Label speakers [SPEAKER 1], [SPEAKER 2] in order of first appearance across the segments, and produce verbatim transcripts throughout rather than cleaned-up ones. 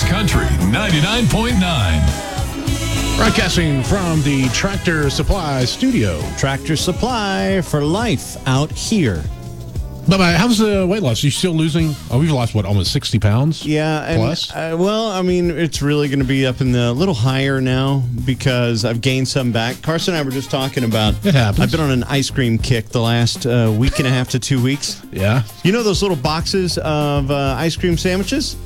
[SPEAKER 1] Country ninety-nine point nine.
[SPEAKER 2] Broadcasting from the Tractor Supply studio.
[SPEAKER 3] Tractor Supply for life out here.
[SPEAKER 2] But uh, how's the weight loss? You still losing? Oh, we've lost, what, almost sixty pounds?
[SPEAKER 3] Yeah. And,
[SPEAKER 2] plus?
[SPEAKER 3] Uh, well, I mean, it's really going to be up in the little higher now because I've gained some back. Carson and I were just talking about
[SPEAKER 2] It happens.
[SPEAKER 3] I've been on an ice cream kick the last uh, week and a half to two weeks.
[SPEAKER 2] Yeah.
[SPEAKER 3] You know those little boxes of uh, ice cream sandwiches?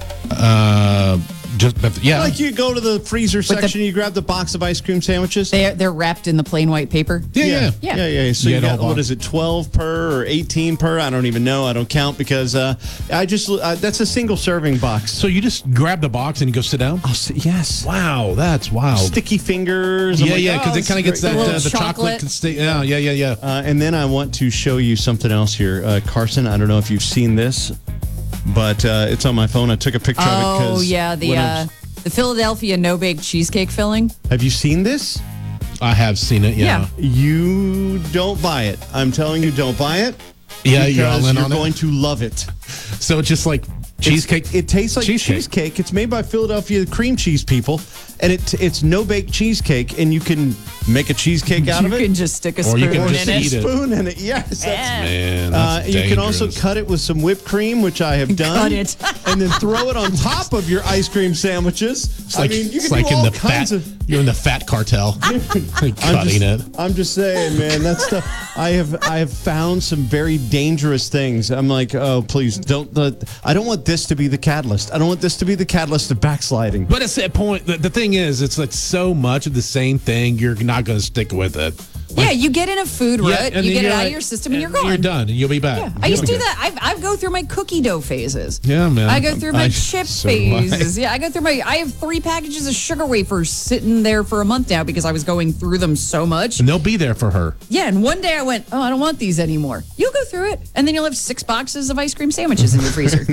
[SPEAKER 2] Uh, just yeah.
[SPEAKER 3] Like you go to the freezer
[SPEAKER 4] the-
[SPEAKER 3] section, you grab the box of ice cream sandwiches.
[SPEAKER 4] They're, they're wrapped in the plain white paper.
[SPEAKER 2] yeah, yeah,
[SPEAKER 4] Yeah.
[SPEAKER 3] yeah, yeah. So
[SPEAKER 2] Yeah,
[SPEAKER 3] you
[SPEAKER 2] the
[SPEAKER 3] got,
[SPEAKER 2] whole
[SPEAKER 3] what
[SPEAKER 2] box.
[SPEAKER 3] is it, twelve per or eighteen per? I don't even know. I don't count because uh, I just uh, that's a single serving box.
[SPEAKER 2] So you just grab the box and you go sit down?
[SPEAKER 3] Oh, so- yes.
[SPEAKER 2] Wow, that's wild.
[SPEAKER 3] Sticky fingers. I'm
[SPEAKER 2] Yeah,
[SPEAKER 3] like,
[SPEAKER 2] yeah,
[SPEAKER 3] oh,
[SPEAKER 2] because it
[SPEAKER 3] this
[SPEAKER 2] kind of
[SPEAKER 3] is
[SPEAKER 2] gets
[SPEAKER 3] great.
[SPEAKER 2] that
[SPEAKER 4] The
[SPEAKER 2] uh,
[SPEAKER 4] little
[SPEAKER 2] the chocolate.
[SPEAKER 4] chocolate.
[SPEAKER 2] Can stay, yeah, yeah, yeah, yeah.
[SPEAKER 3] Uh, and then I want to show you something else here, uh, Carson. I don't know if you've seen this, but uh, it's on my phone. I took a picture of it.
[SPEAKER 4] Oh,
[SPEAKER 3] 'cause
[SPEAKER 4] yeah. The
[SPEAKER 3] when I
[SPEAKER 4] uh,
[SPEAKER 3] was-
[SPEAKER 4] the Philadelphia no-bake cheesecake filling.
[SPEAKER 3] have you seen this?
[SPEAKER 2] I have seen it. Yeah,
[SPEAKER 3] You don't buy it. I'm telling you, don't buy it.
[SPEAKER 2] yeah. You're all
[SPEAKER 3] because
[SPEAKER 2] in
[SPEAKER 3] you're
[SPEAKER 2] on
[SPEAKER 3] going
[SPEAKER 2] it.
[SPEAKER 3] to love it.
[SPEAKER 2] So it's just like cheesecake.
[SPEAKER 3] It's- it tastes like
[SPEAKER 2] Cheesecake.
[SPEAKER 3] cheesecake. It's made by Philadelphia cream cheese people, and it it's no bake cheesecake, and you can make a cheesecake out
[SPEAKER 4] You
[SPEAKER 3] of it.
[SPEAKER 4] can just stick a
[SPEAKER 2] Or
[SPEAKER 4] spoon
[SPEAKER 2] you can
[SPEAKER 4] in
[SPEAKER 2] just
[SPEAKER 4] it.
[SPEAKER 2] eat it.
[SPEAKER 3] Spoon in it. Yes. That's,
[SPEAKER 2] Man,
[SPEAKER 3] uh,
[SPEAKER 2] that's
[SPEAKER 3] you can also
[SPEAKER 2] dangerous.
[SPEAKER 3] cut it with some whipped cream, which I have done,
[SPEAKER 4] Cut it.
[SPEAKER 3] and then throw it on top of your ice cream sandwiches.
[SPEAKER 2] It's like,
[SPEAKER 3] I mean, you
[SPEAKER 2] it's
[SPEAKER 3] can
[SPEAKER 2] like
[SPEAKER 3] do
[SPEAKER 2] in
[SPEAKER 3] all
[SPEAKER 2] the
[SPEAKER 3] kinds
[SPEAKER 2] fat.
[SPEAKER 3] of.
[SPEAKER 2] You're in the fat cartel. Like
[SPEAKER 3] I'm
[SPEAKER 2] cutting
[SPEAKER 3] just,
[SPEAKER 2] it.
[SPEAKER 3] I'm just saying, man. That stuff. I have I have found some very dangerous things. I'm like, oh, please don't. The, I don't want this to be the catalyst. I don't want this to be the catalyst of backsliding.
[SPEAKER 2] But it's that point. The, the thing is, it's like so much of the same thing. You're not going to stick with it. Like,
[SPEAKER 4] Yeah, you get in a food rut,
[SPEAKER 2] yeah, and
[SPEAKER 4] you
[SPEAKER 2] then
[SPEAKER 4] get it
[SPEAKER 2] you're
[SPEAKER 4] out
[SPEAKER 2] like-
[SPEAKER 4] of your system, and,
[SPEAKER 2] and
[SPEAKER 4] you're gone.
[SPEAKER 2] You're done, and you'll be back.
[SPEAKER 4] Yeah, I used to do
[SPEAKER 2] You'll be
[SPEAKER 4] that. I I go through my cookie dough phases.
[SPEAKER 2] Yeah, man.
[SPEAKER 4] I go through my
[SPEAKER 2] I-
[SPEAKER 4] chip
[SPEAKER 2] so do I.
[SPEAKER 4] phases. Yeah, I go through my. I have three packages of sugar wafers sitting there for a month now because I was going through them so much.
[SPEAKER 2] And they'll be there for her.
[SPEAKER 4] Yeah, and one day I went, oh, I don't want these anymore. You'll go through it, and then you'll have six boxes of ice cream sandwiches in your freezer.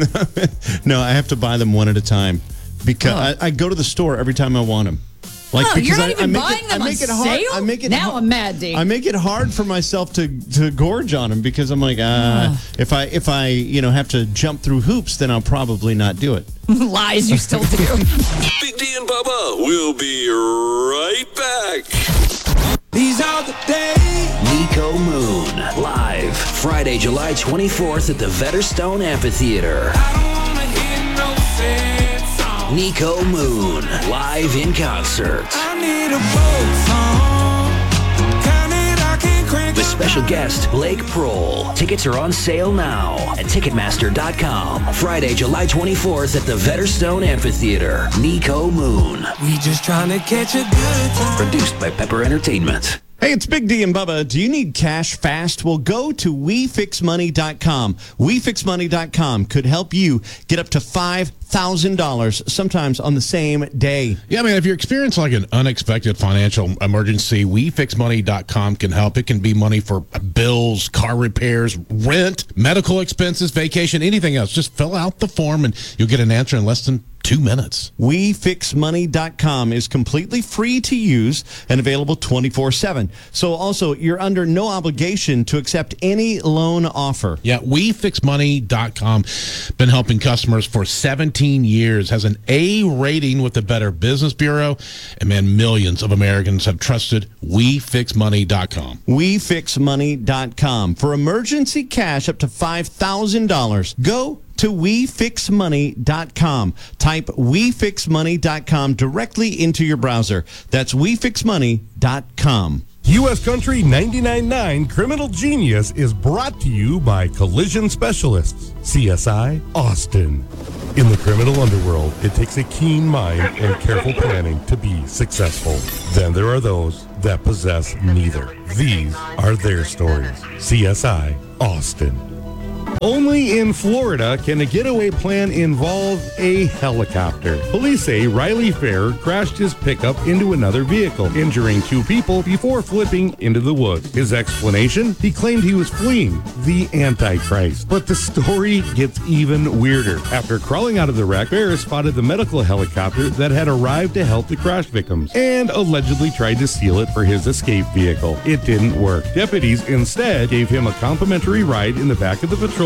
[SPEAKER 3] No, I have to buy them one at a time because
[SPEAKER 4] Oh.
[SPEAKER 3] I, I go to the store every time I want them. Like
[SPEAKER 4] Oh,
[SPEAKER 3] because
[SPEAKER 4] you're not
[SPEAKER 3] I,
[SPEAKER 4] even
[SPEAKER 3] I make
[SPEAKER 4] buying
[SPEAKER 3] it,
[SPEAKER 4] them
[SPEAKER 3] I
[SPEAKER 4] on
[SPEAKER 3] make it hard.
[SPEAKER 4] sale?
[SPEAKER 3] I make it
[SPEAKER 4] Now
[SPEAKER 3] har-
[SPEAKER 4] I'm mad, D.
[SPEAKER 3] I make it hard for myself to to gorge on them because I'm like, uh, if I if I you know have to jump through hoops, then I'll probably not do it.
[SPEAKER 4] Lies, you still do.
[SPEAKER 5] Big D and Bubba will be right back.
[SPEAKER 6] These are the days.
[SPEAKER 7] Nico Moon, live Friday, July twenty-fourth at the Vetterstone Amphitheater.
[SPEAKER 6] I don't wanna hear no sad song.
[SPEAKER 7] Nico Moon, live in concert.
[SPEAKER 6] I need a boat song. Count it, I can crank
[SPEAKER 7] With
[SPEAKER 6] it
[SPEAKER 7] special
[SPEAKER 6] down.
[SPEAKER 7] guest Blake Prohl. Tickets are on sale now at Ticketmaster dot com. Friday, July twenty-fourth at the Vetterstone Amphitheater. Nico Moon.
[SPEAKER 6] We just trying to catch a good time.
[SPEAKER 7] Produced by Pepper Entertainment.
[SPEAKER 3] Hey, it's Big D and Bubba. Do you need cash fast? Well, go to we fix money dot com. we fix money dot com could help you get up to five thousand dollars sometimes on the same day.
[SPEAKER 2] Yeah, I mean, if you're experiencing like an unexpected financial emergency, we fix money dot com can help. It can be money for bills, car repairs, rent, medical expenses, vacation, anything else. Just fill out the form and you'll get an answer in less than two minutes.
[SPEAKER 3] we fix money dot com is completely free to use and available twenty-four seven. So also, you're under no obligation to accept any loan offer.
[SPEAKER 2] Yeah, we fix money dot com. Been helping customers for seventeen years. Has an A rating with the Better Business Bureau. And man, millions of Americans have trusted we fix money dot com.
[SPEAKER 3] we fix money dot com. For emergency cash up to five thousand dollars, go to we fix money dot com. Type we fix money dot com directly into your browser. That's we fix money dot com.
[SPEAKER 8] U S Country ninety-nine point nine Criminal Genius is brought to you by Collision Specialists, C S I Austin. In the criminal underworld, it takes a keen mind and careful planning to be successful. Then there are those that possess neither. These are their stories. C S I Austin. Only in Florida can a getaway plan involve a helicopter. Police say Riley Fair crashed his pickup into another vehicle, injuring two people before flipping into the woods. His explanation? He claimed he was fleeing the Antichrist. But the story gets even weirder. After crawling out of the wreck, Fair spotted the medical helicopter that had arrived to help the crash victims and allegedly tried to steal it for his escape vehicle. It didn't work. Deputies instead gave him a complimentary ride in the back of the patrol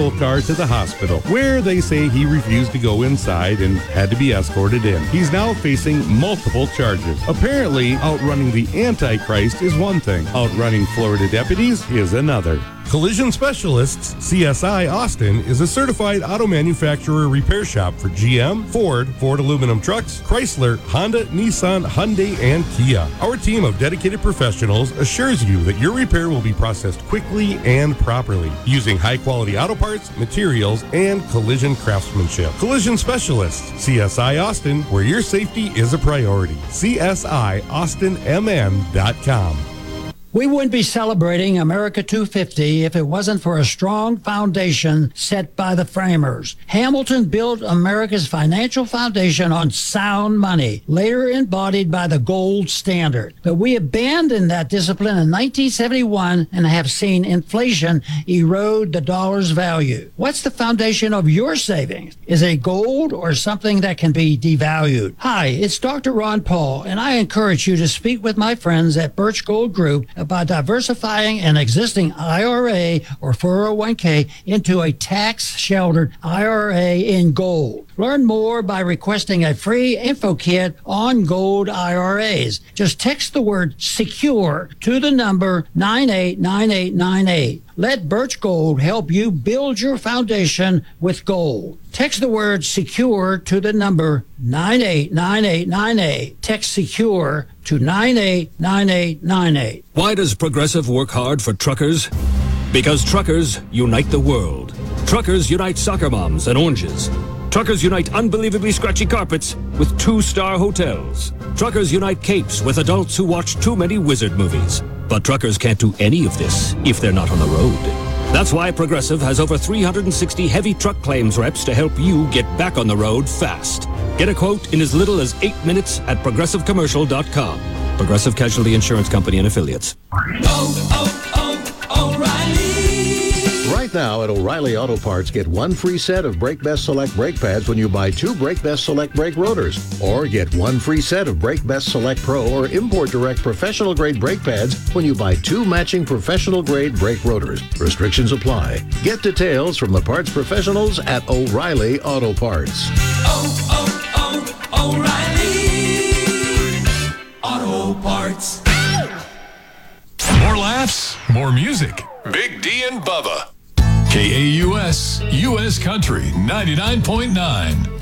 [SPEAKER 8] patrol car to the hospital, where they say he refused to go inside and had to be escorted in. He's now facing multiple charges. Apparently, outrunning the Antichrist is one thing. Outrunning Florida deputies is another. Collision Specialists, C S I Austin, is a certified auto manufacturer repair shop for G M, Ford, Ford aluminum trucks, Chrysler, Honda, Nissan, Hyundai, and Kia. Our team of dedicated professionals assures you that your repair will be processed quickly and properly, using high-quality auto parts, materials, and collision craftsmanship. Collision Specialists, C S I Austin, where your safety is a priority. C S I Austin M N dot com.
[SPEAKER 9] We wouldn't be celebrating America two fifty if it wasn't for a strong foundation set by the framers. Hamilton built America's financial foundation on sound money, later embodied by the gold standard. But we abandoned that discipline in nineteen seventy-one and have seen inflation erode the dollar's value. What's the foundation of your savings? Is it gold or something that can be devalued? Hi, it's Doctor Ron Paul, and I encourage you to speak with my friends at Birch Gold Group about diversifying an existing I R A or four oh one k into a tax-sheltered I R A in gold. Learn more by requesting a free info kit on gold I R As. Just text the word SECURE to the number nine eight nine eight nine eight. Let Birch Gold help you build your foundation with gold. Text the word SECURE to the number nine eight nine eight nine eight. Text SECURE to nine eight nine eight nine eight.
[SPEAKER 10] Why does Progressive work hard for truckers? Because truckers unite the world. Truckers unite soccer moms and oranges. Truckers unite unbelievably scratchy carpets with two-star hotels. Truckers unite capes with adults who watch too many wizard movies. But truckers can't do any of this if they're not on the road. That's why Progressive has over three hundred sixty heavy truck claims reps to help you get back on the road fast. Get a quote in as little as eight minutes at progressive commercial dot com. Progressive Casualty Insurance Company and Affiliates.
[SPEAKER 6] Oh, oh, oh, O'Reilly.
[SPEAKER 11] Right now at O'Reilly Auto Parts, get one free set of Brake Best Select brake pads when you buy two Brake Best Select brake rotors. Or get one free set of Brake Best Select Pro or Import Direct professional grade brake pads when you buy two matching professional grade brake rotors. Restrictions apply. Get details from the parts professionals at O'Reilly Auto Parts.
[SPEAKER 6] Oh, oh, oh, O'Reilly Auto Parts.
[SPEAKER 1] More laughs, more music. Big D and Bubba. K A U S, U S Country ninety-nine point nine.